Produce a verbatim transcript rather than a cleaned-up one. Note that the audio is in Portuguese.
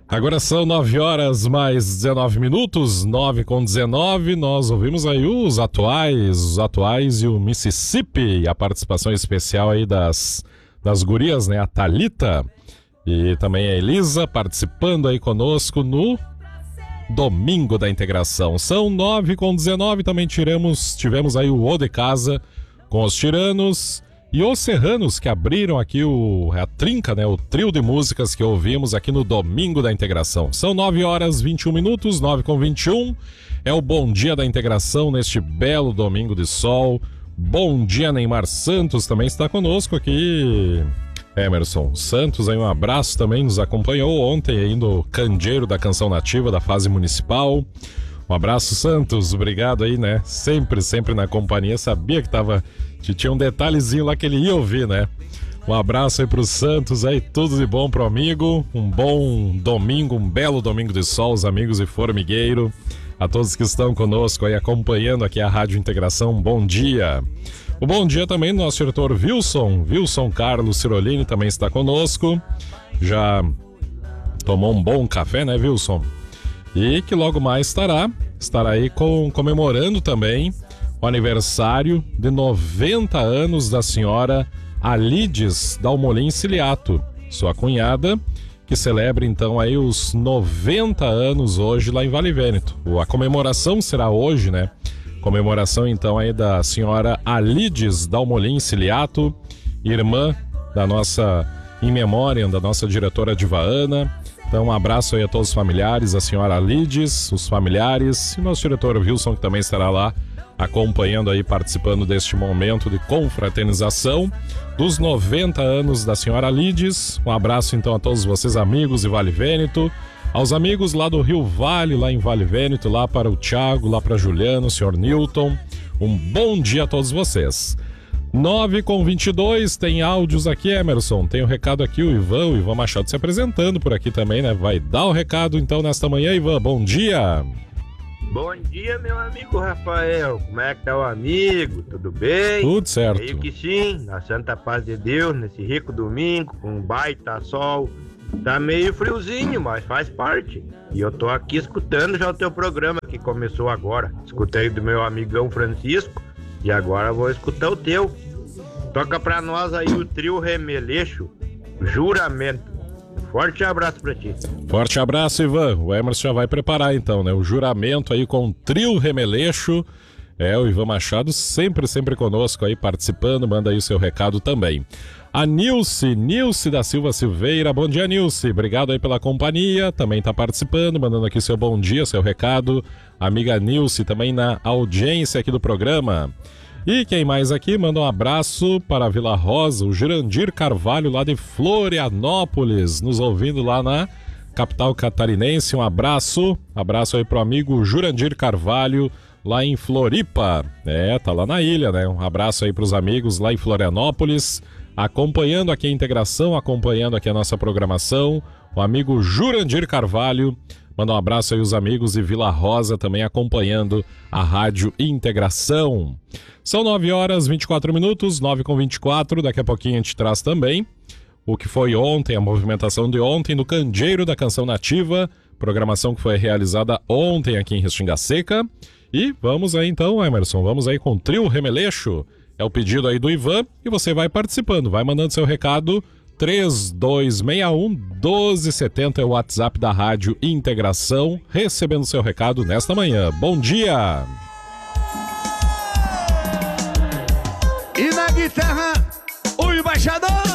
Agora são nove horas mais dezenove minutos, nove com dezenove. Nós ouvimos aí os atuais, os atuais e o Mississippi, a participação especial aí das, das gurias, né? A Thalita e também a Elisa participando aí conosco no Domingo da Integração. São nove com dezenove, também tiramos, tivemos aí o O de Casa com os Tiranos e os Serranos, que abriram aqui o, a trinca, né, o trio de músicas que ouvimos aqui no Domingo da Integração. São nove horas e vinte e um minutos, nove com vinte e um. É o Bom Dia da Integração neste belo domingo de sol. Bom dia, Neymar Santos também está conosco aqui. Emerson Santos, aí um abraço também, nos acompanhou ontem aí no Candeeiro da Canção Nativa da fase municipal. Um abraço, Santos, obrigado aí, né? Sempre, sempre na companhia, sabia que tava... tinha um detalhezinho lá que ele ia ouvir, né? Um abraço aí pro Santos aí, tudo de bom pro amigo, um bom domingo, um belo domingo de sol, os amigos e formigueiro, a todos que estão conosco aí acompanhando aqui a Rádio Integração, um bom dia. O bom dia também do nosso diretor Wilson, Wilson Carlos Cirolini também está conosco, já tomou um bom café, né, Wilson? E que logo mais estará, estará aí com, comemorando também o aniversário de noventa anos da senhora Alides Dalmolin Ciliato, sua cunhada, que celebra então aí os noventa anos hoje lá em Vale Vêneto. A comemoração será hoje, né? Comemoração então aí da senhora Alides Dalmolin Ciliato, irmã da nossa, em memória da nossa diretora Divaana. Então um abraço aí a todos os familiares, a senhora Alides, os familiares e nosso diretor Wilson, que também estará lá acompanhando aí, participando deste momento de confraternização dos noventa anos da senhora Alides. Um abraço então a todos vocês, amigos de Vale Vêneto, aos amigos lá do Rio Vale, lá em Vale Vêneto, lá para o Thiago, lá para Juliano, o senhor Newton. Um bom dia a todos vocês. nove com vinte e dois, tem áudios aqui, Emerson, tem o um recado aqui, o Ivan, o Ivan Machado se apresentando por aqui também, né? Vai dar o recado então nesta manhã, Ivan, bom dia! Bom dia, meu amigo Rafael, como é que tá o amigo? Tudo bem? Tudo certo. Creio que sim, na santa paz de Deus, nesse rico domingo, com um baita sol. Tá meio friozinho, mas faz parte. E eu tô aqui escutando já o teu programa que começou agora. Escutei do meu amigão Francisco e agora vou escutar o teu. Toca pra nós aí o trio Remeleixo, Juramento. Forte abraço pra ti. Forte abraço, Ivan. O Emerson já vai preparar então, né? O Juramento aí com o trio Remeleixo. É, o Ivan Machado sempre, sempre conosco aí participando. Manda aí o seu recado também. A Nilce, Nilce da Silva Silveira. Bom dia, Nilce. Obrigado aí pela companhia. Também tá participando, mandando aqui seu bom dia, seu recado. Amiga Nilce também na audiência aqui do programa. E quem mais aqui? Manda um abraço para a Vila Rosa, o Jurandir Carvalho lá de Florianópolis, nos ouvindo lá na capital catarinense. Um abraço, abraço aí pro amigo Jurandir Carvalho lá em Floripa. É, tá lá na ilha, né? Um abraço aí pros amigos lá em Florianópolis, acompanhando aqui a integração, acompanhando aqui a nossa programação. O amigo Jurandir Carvalho. Manda um abraço aí os amigos de Vila Rosa também acompanhando a Rádio Integração. São nove horas e vinte e quatro minutos, nove com vinte e quatro. Daqui a pouquinho a gente traz também o que foi ontem, a movimentação de ontem no Candeeiro da Canção Nativa. Programação que foi realizada ontem aqui em Restinga Seca. E vamos aí então, Emerson, vamos aí com o trio Remeleixo. É o pedido aí do Ivan e você vai participando, vai mandando seu recado. três dois seis um, um dois sete zero é o WhatsApp da Rádio Integração, recebendo seu recado nesta manhã. Bom dia! E na guitarra, o embaixador!